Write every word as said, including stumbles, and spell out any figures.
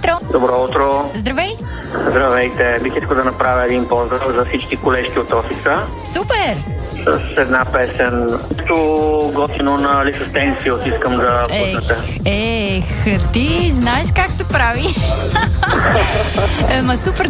утро! Добро утро! Здравей! Здравейте! Бих искал да направя един поздрав за всички колежки от офиса. Супер! С една песен. Като готино на Лиса Стенсилс искам да пуснете. Ех, ех, ти знаеш как се прави. Ема супер.